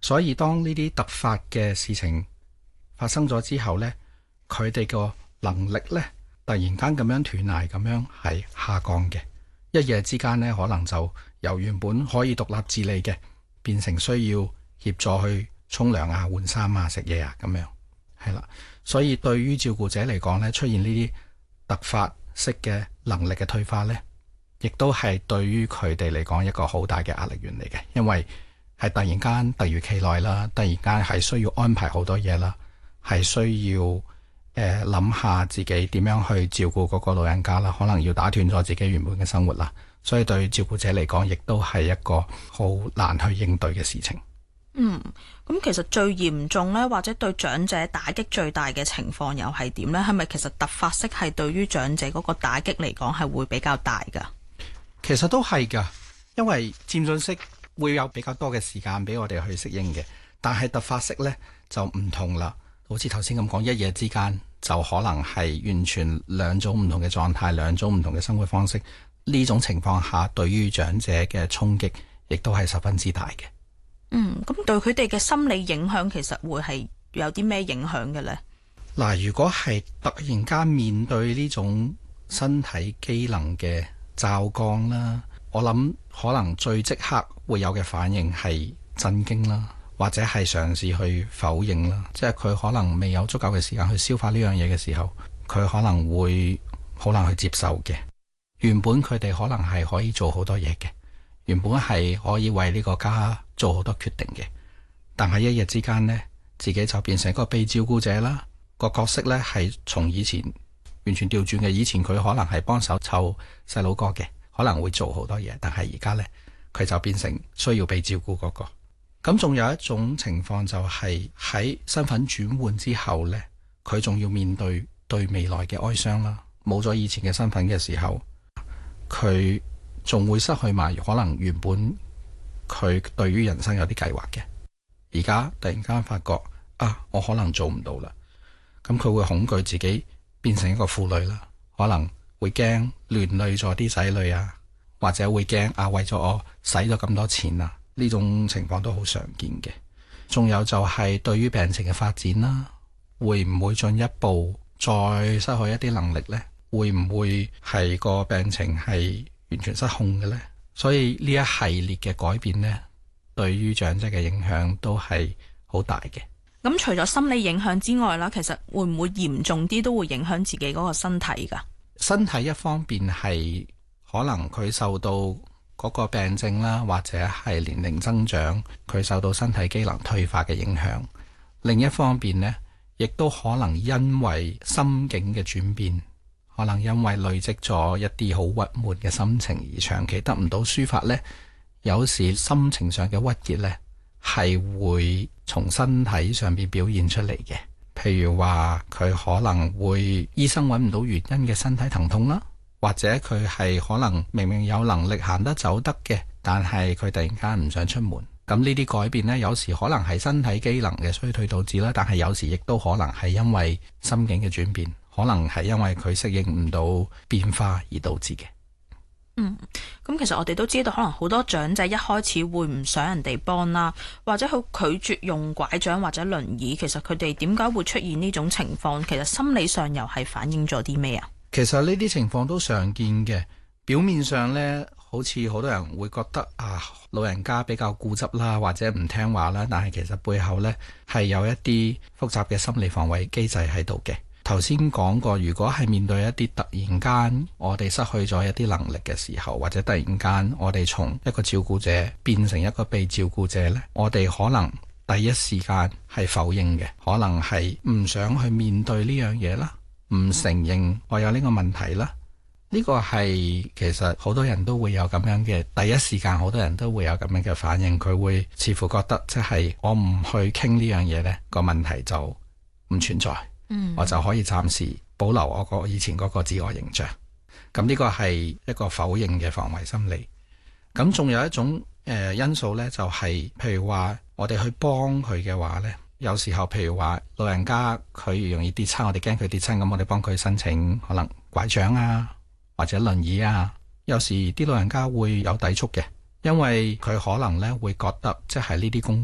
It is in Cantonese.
所以當呢啲突發嘅事情發生咗之後呢，佢哋個能力呢，突然間咁樣斷崖咁樣係下降嘅，一夜之間呢，可能就由原本可以獨立自理嘅，變成需要協助去沖涼啊、換衫啊、食嘢啊咁樣，係啦。所以對於照顧者嚟講呢，出現呢啲突發式嘅能力嘅退化呢，亦都係對於佢哋嚟講一個好大嘅壓力源嚟嘅，因為係突然間突如其來啦，突然間係需要安排好多嘢啦，係需要諗下自己點樣去照顧嗰個老人家啦，可能要打斷咗自己原本嘅生活啦，所以對照顧者嚟講，亦都係一個好難去應對嘅事情。 咁其實最嚴重呢，或者對長者打擊最大嘅情況又係點呢？係咪其實突發式係對於長者嗰個打擊嚟講係會比較大㗎？ 其實都係㗎，因為漸進式會有比較多嘅時間俾我哋去適應嘅，但係突發式呢就唔同啦。好似頭先咁講，一夜之間就可能係完全兩種唔同嘅狀態，兩種唔同嘅生活方式。呢種情況下，對於長者嘅衝擊亦都係十分之大嘅。 咁對佢哋嘅心理影響，其實會係有啲咩影響嘅呢？ 嗱，如果係突然間面對呢種身體機能嘅驟降啦，我諗可能最即刻會有嘅反應係震驚啦，或者係嘗試去否認啦，即係佢可能未有足夠嘅時間去消化呢樣嘢嘅時候，佢可能會好難去接受嘅。原本佢哋可能係可以做好多嘢嘅，原本係可以為呢個家做好多決定嘅，但係一日之間呢，自己就變成一個被照顧者啦。個角色呢係從以前完全調轉嘅，以前佢可能係幫手湊細佬哥嘅，可能會做好多嘢，但係而家呢，佢就變成需要被照顧嗰個。咁仲有一種情況就係喺身份轉換之後呢，佢仲要面對未來嘅哀傷啦。冇咗以前嘅身份嘅時候，佢仲會失去埋可能原本佢對於人生有啲計劃嘅，而家突然間發覺我可能做唔到啦。咁佢會恐懼自己變成一個負累啦，可能會驚連累咗啲仔女啊，或者會驚為咗我使咗咁多錢啊，呢種情況都好常見嘅。仲有就係對於病情嘅發展啦，會唔會進一步再失去一啲能力呢？會唔會係個病情係完全失控嘅呢？所以呢一系列嘅改變呢，對於長者嘅影響都係好大嘅。 咁除咗心理影響之外啦，其實會唔會嚴重啲都會影響自己嗰個身體㗎？ 身體一方面係可能佢受到嗰個病症啦，或者係年齡增長，佢受到身體機能退化嘅影響。另一方面呢，亦都可能因為心境嘅轉變，可能因為累積咗一啲好鬱悶嘅心情而長期得唔到抒發呢，有時心情上嘅鬱結呢係會從身體上面表現出嚟嘅。譬如話佢可能會醫生揾唔到原因嘅身體疼痛啦，或者佢係可能明明有能力行得走得嘅，但係佢突然間唔想出門。咁呢啲改變呢，有時可能係身體機能嘅衰退導致啦，但係有時亦都可能係因為心境嘅轉變，可能係因為佢適應唔到變化而導致嘅。 咁其實我哋都知道，可能好多長者一開始會唔想人哋幫啦，或者佢拒絕用拐杖或者輪椅。其實佢哋點解會出現呢種情況？其實心理上又係反映咗啲咩啊？ 其實呢啲情況都常見嘅。表面上呢，好似好多人會覺得老人家比較固執啦，或者唔聽話啦，但係其實背後呢係有一啲複雜嘅心理防衛機制喺度嘅。頭先講過，如果係面對一啲突然間我哋失去咗一啲能力嘅時候，或者突然間我哋從一個照顧者變成一個被照顧者呢，我哋可能第一時間係否認嘅，可能係唔想去面對呢樣嘢啦，唔承認我有呢個問題啦。呢個係其實好多人都會有咁樣嘅第一時間，好多人都會有咁樣嘅反應。佢會似乎覺得即係我唔去傾呢樣嘢呢，個問題就唔存在。我就可以暫時保留我以前嗰個自我形象。咁呢個係一個否認嘅防衛心理。咁仲有一種因素呢，就係譬如話我哋去幫佢嘅話呢，有時候譬如話老人家佢容易跌親，我哋驚佢跌親，咁我哋幫佢申請可能拐杖啊或者輪椅啊。有時啲老人家會有抵觸嘅，因為佢可能呢會覺得即係呢啲工